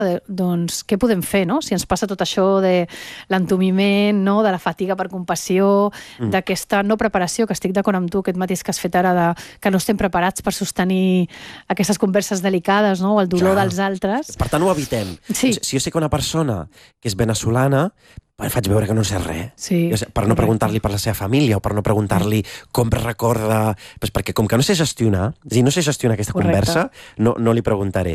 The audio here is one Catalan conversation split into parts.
doncs què podem fer, no? Si ens passa tot això de l'entumiment, no? De la fatiga per compassió, d'aquesta no preparació, que estic d'acord amb tu, aquest matís que has fet ara, que no estem preparats per sostenir aquestes converses delicades, no? O el dolor dels altres. Per tant, ho evitem. Sí. Si jo sé que una persona que és veneçolana, faig veure que no sé res. Sí, per no preguntar-li per la seva família o per no preguntar-li com recorda... Perquè com que no sé gestionar, és a dir, no sé gestionar aquesta conversa, no li preguntaré.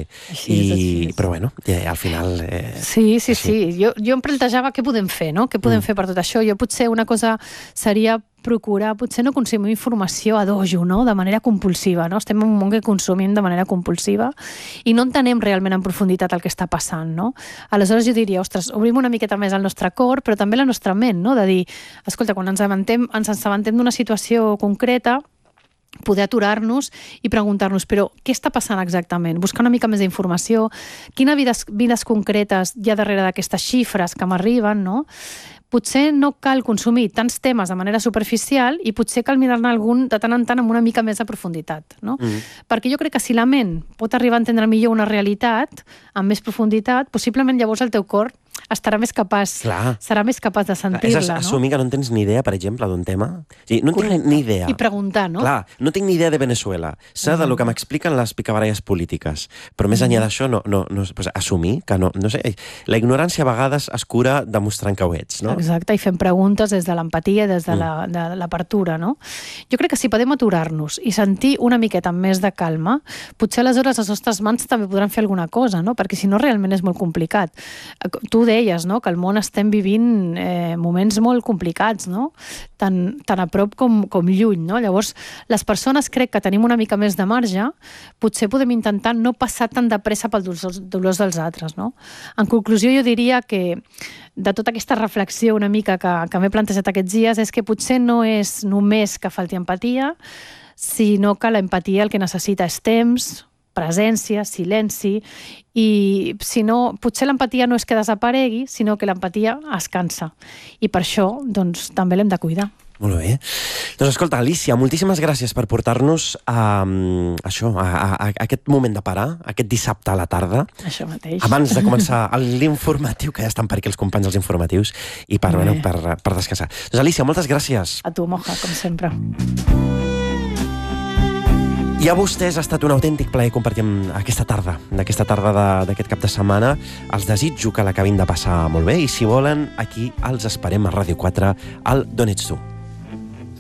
Però bueno, al final... Sí. Jo em plantejava què podem fer, no? Què podem fer per tot això? Jo potser una cosa seria procurar potser no consumir informació a dojo, no? De manera compulsiva, no? Estem en un món que consumim de manera compulsiva i no entenem realment en profunditat el que està passant, no? Aleshores jo diria, ostres, obrim una miqueta més el nostre cor, però també la nostra ment, no? De dir, escolta, quan ens assabentem d'una situació concreta, poder aturar-nos i preguntar-nos, però què està passant exactament? Buscar una mica més d'informació, quines vides concretes hi ha darrere d'aquestes xifres que m'arriben, no? Potser no cal consumir tants temes de manera superficial i potser cal mirar-ne algun de tant en tant amb una mica més de profunditat, no? Perquè jo crec que si la ment pot arribar a entendre millor una realitat amb més profunditat, possiblement llavors el teu cor estarà més capaç, serà més capaç de sentir-la, no? És assumir que no en tens ni idea, per exemple, d'un tema. No en tinc ni idea. I preguntar, no? Clar, no tinc ni idea de Venezuela. Sé del que m'expliquen les picabaralles polítiques. Però més enllà d'això, assumir que no sé. La ignorància a vegades es cura demostrant que ho ets, no? Exacte, i fem preguntes des de l'empatia, des de l'apertura, no? Jo crec que si podem aturar-nos i sentir una miqueta més de calma, potser aleshores les nostres mans també podran fer alguna cosa, no? Perquè si no realment és molt complicat. Tu deies, no?, que al món estem vivint moments molt complicats, no? Tant a prop com lluny, no? Llavors, les persones crec que tenim una mica més de marge, potser podem intentar no passar tan de pressa pels dolors dels altres, no? En conclusió, jo diria que de tota aquesta reflexió una mica que m'he plantejat aquests dies és que potser no és només que falti empatia, sinó que l'empatia el que necessita és temps, presència, silenci, i si no, potser l'empatia no és que desaparegui, sinó que l'empatia es cansa. I per això, doncs, també l'hem de cuidar. Molt bé. Doncs escolta, Alícia, moltíssimes gràcies per portar-nos a aquest moment de parar, aquest dissabte a la tarda. Això mateix. Abans de començar l'informatiu, que ja estan per aquí els companys dels informatius, i per descansar. Doncs Alícia, moltes gràcies. A tu, Moja, com sempre. I a vostès ha estat un autèntic plaer compartir aquesta tarda d'aquest cap de setmana. Els desitjo que l'acabin de passar molt bé i si volen, aquí els esperem a Ràdio 4 al D'on ets tu.